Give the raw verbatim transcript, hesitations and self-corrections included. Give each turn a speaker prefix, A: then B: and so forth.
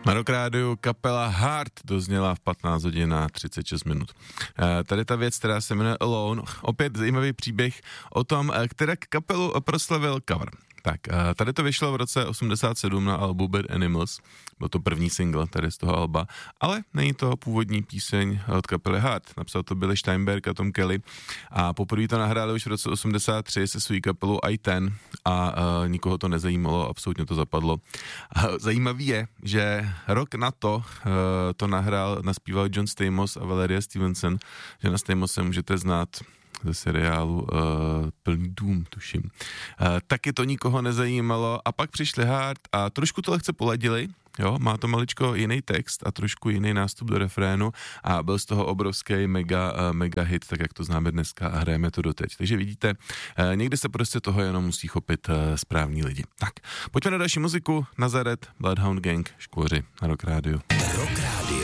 A: Na Rock Rádiu kapela Heart dozněla v patnáct hodin a třicet šest minut. E, tady ta věc, která se jmenuje Alone, opět zajímavý příběh o tom, která kapelu proslavil cover. Tak, tady to vyšlo v roce osmdesát sedm na albu Bad Animals, byl to první single tady z toho alba, ale není to původní píseň od kapely Heart, napsal to Billy Steinberg a Tom Kelly a poprvé to nahráli už v roce osmdesát tři se svou kapelou I ten a, a nikoho to nezajímalo, absolutně to zapadlo. A zajímavý je, že rok na to uh, to nahrál, naspíval John Stamos a Valeria Stevenson, že na Stamose můžete znát ze seriálu uh, Plný dům, tuším. Uh, taky to nikoho nezajímalo a pak přišli Heart a trošku to lehce poladili, jo, má to maličko jiný text a trošku jiný nástup do refrénu a byl z toho obrovský mega, uh, mega hit, tak jak to známe dneska a hrajeme to doteď. Takže vidíte, uh, někdy se prostě toho jenom musí chopit uh, správní lidi. Tak, pojďme na další muziku, Nazaret, Bloodhound Gang, Škvoři na Rock Rádiu.
B: Rock Rádiu.